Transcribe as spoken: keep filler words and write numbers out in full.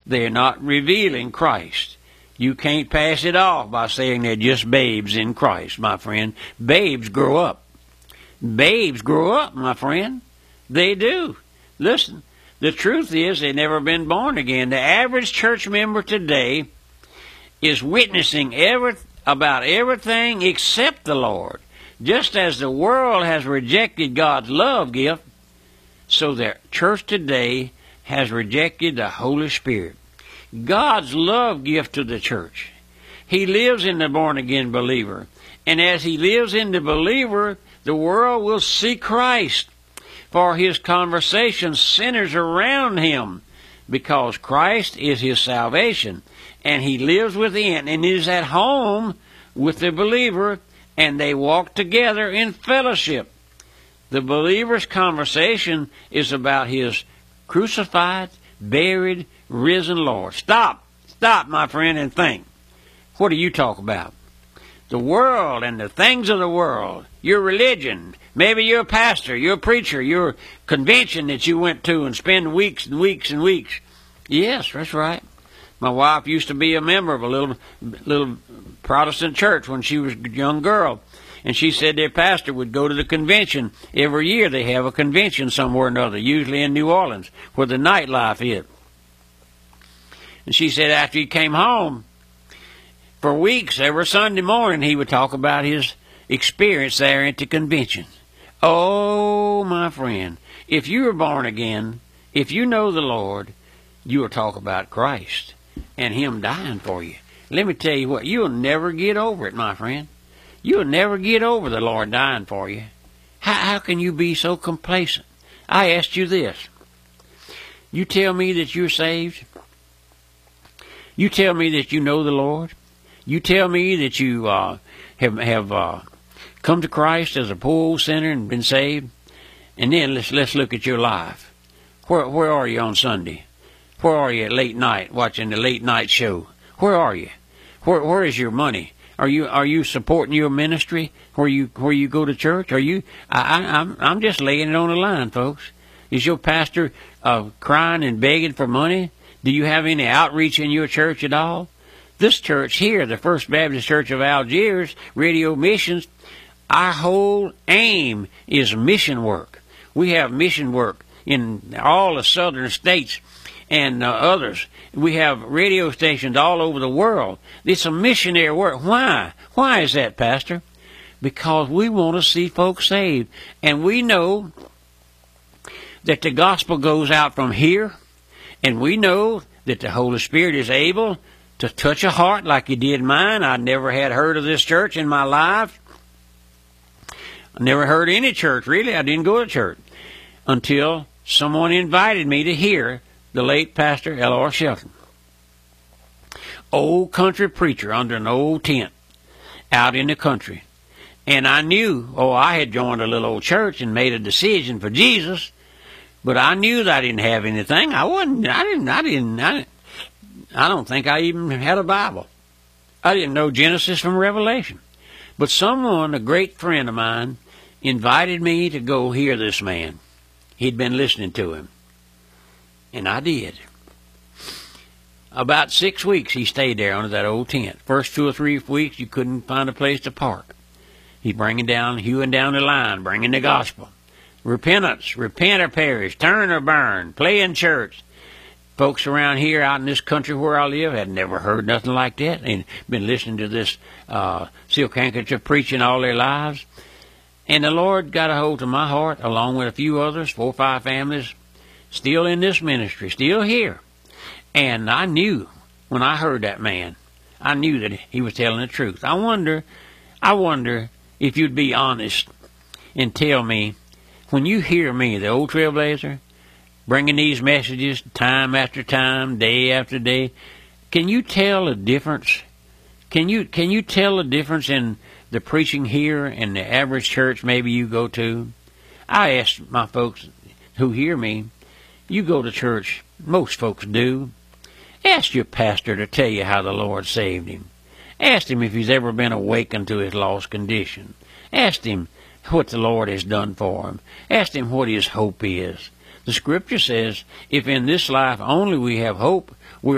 They're not revealing Christ. You can't pass it off by saying they're just babes in Christ, my friend. Babes grow up. Babes grow up, my friend. They do. Listen, the truth is they've never been born again. The average church member today is witnessing every, about everything except the Lord. Just as the world has rejected God's love gift, so the church today has rejected the Holy Spirit. God's love gift to the church. He lives in the born-again believer. And as he lives in the believer, the world will see Christ. For his conversation centers around him, because Christ is his salvation. And he lives within and is at home with the believer, and they walk together in fellowship. The believer's conversation is about his crucified, buried, risen Lord. Stop, stop, my friend, and think. What do you talk about? The world and the things of the world, your religion. Maybe you're a pastor, you're a preacher, you're a convention that you went to and spend weeks and weeks and weeks. Yes, that's right. My wife used to be a member of a little little Protestant church when she was a young girl. And she said their pastor would go to the convention. Every year they have a convention somewhere or another, usually in New Orleans, where the nightlife is. And she said after he came home, for weeks, every Sunday morning, he would talk about his experience there at the convention. Oh, my friend, if you are born again, if you know the Lord, you will talk about Christ and him dying for you. Let me tell you what, you'll never get over it, my friend. You'll never get over the Lord dying for you. How, how can you be so complacent? I asked you this. You tell me that you're saved. You tell me that you know the Lord. You tell me that you uh, have, have uh, come to Christ as a poor old sinner and been saved. And then let's, let's look at your life. Where, where are you on Sunday? Where are you at late night watching the late night show? Where are you? Where, where is your money? Are you are you supporting your ministry where you where you go to church? Are you? I, I, I'm I'm just laying it on the line, folks. Is your pastor uh, crying and begging for money? Do you have any outreach in your church at all? This church here, the First Baptist Church of Algiers, Radio Missions, our whole aim is mission work. We have mission work in all the southern states and uh, others. We have radio stations all over the world. It's a missionary work. Why? Why is that, Pastor? Because we want to see folks saved. And we know that the gospel goes out from here, and we know that the Holy Spirit is able to touch a heart like he did mine. I never had heard of this church in my life. I never heard any church, really. I didn't go to church until someone invited me to hear the late Pastor L R Shelton. Old country preacher under an old tent out in the country. And I knew, oh, I had joined a little old church and made a decision for Jesus, but I knew that I didn't have anything. I wasn't, I didn't, I didn't, I, didn't, I don't think I even had a Bible. I didn't know Genesis from Revelation. But someone, a great friend of mine, invited me to go hear this man. He'd been listening to him. And I did. About six weeks he stayed there under that old tent. First two or three weeks you couldn't find a place to park. He's bringing down, hewing down the line, bringing the gospel. Repentance, repent or perish, turn or burn, play in church. Folks around here out in this country where I live had never heard nothing like that and been listening to this uh, silk handkerchief preaching all their lives. And the Lord got a hold of my heart along with a few others, four or five families, still in this ministry, still here. And I knew when I heard that man, I knew that he was telling the truth. I wonder, I wonder if you'd be honest and tell me, when you hear me, the old trailblazer, bringing these messages time after time, day after day, can you tell a difference? Can you can you tell a difference in the preaching here and the average church maybe you go to? I ask my folks who hear me, you go to church, most folks do. Ask your pastor to tell you how the Lord saved him. Ask him if he's ever been awakened to his lost condition. Ask him what the Lord has done for him. Ask him what his hope is. The Scripture says, if in this life only we have hope,